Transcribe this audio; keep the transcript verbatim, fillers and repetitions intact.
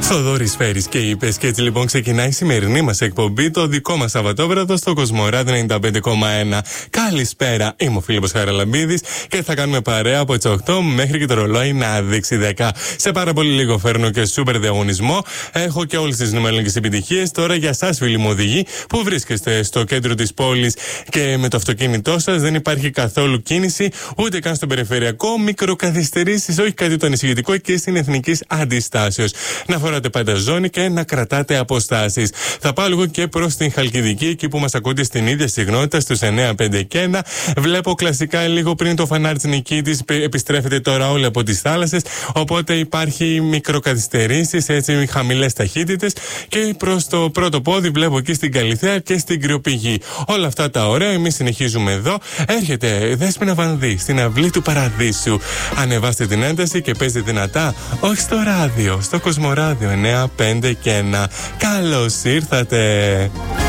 Θοδωρής Φέρης και είπες, και έτσι λοιπόν ξεκινάει η σημερινή μας εκπομπή, το δικό μας Σαββατόβραδο στο Κοσμοράδιο ενενήντα πέντε κόμμα ένα. Καλησπέρα, είμαι ο Φίλιππος Χαραλαμπίδης και θα κάνουμε παρέα από τις οκτώ μέχρι και το ρολόι να δείξει δέκα. Σε πάρα πολύ λίγο φέρνω και σούπερ διαγωνισμό. Έχω και όλες τις νούμερες επιτυχίες. Τώρα για εσάς, φίλοι μου οδηγοί, που βρίσκεστε στο κέντρο της πόλης και με το αυτοκίνητό σας δεν υπάρχει καθόλου κίνηση, ούτε καν στο περιφερειακό, μικροκαθυστερήσεις, όχι κάτι το ανησυχητικό, και στην Εθνικής Αντιστάσεως. Να φοράτε πάντα ζώνη και να κρατάτε αποστάσεις. Θα πάω λίγο και προς την Χαλκιδική, εκεί που μας ακούτε στην ίδια συχνότητα, στους εννιά πέντε και ένα. Βλέπω κλασικά λίγο πριν το φανάρι της Νικήτης, επιστρέφεται τώρα όλοι από τις θάλασσες. Οπότε υπάρχει μικροκαθυστερήσεις, έτσι χαμηλές ταχύτητες. Και προς το πρώτο πόδι βλέπω εκεί στην Καλιθέα και στην Κρυοπηγή. Όλα αυτά τα ωραία, εμείς συνεχίζουμε εδώ. Έρχεται Δέσποινα Βανδύ στην Αυλή του Παραδείσου. Ανεβάστε την ένταση και παίζετε δυνατά. Όχι στο ράδιο, στο Κοσμοράδιο εννιά πέντε και ένα. Καλώς ήρθατε.